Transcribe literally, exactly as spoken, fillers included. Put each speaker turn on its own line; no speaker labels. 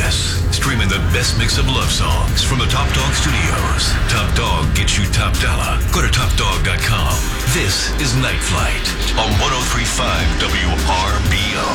Yes, streaming the best mix of love songs from the Top Dog Studios. Top Dog gets you top dollar. Go to top dog dot com. This is Night Flight on one oh three point five W R B O.